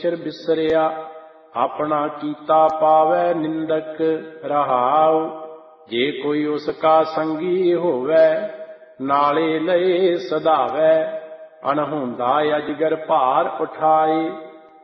ਈਸ਼ਰ ਬਿਸਰਿਆ। ਆਪਣਾ ਕੀਤਾ ਪਾਵੈ ਨਿੰਦਕ ਰਹਾਉ। ਜੇ ਕੋਈ ਉਸ ਕਾ ਸੰਗੀ ਹੋਵੈ, ਨਾਲੇ ਲਏ ਸਧਾਵੈ। ਅਣਹੋਂਦਾ ਅਜਗਰ ਭਾਰ ਉਠਾਏ,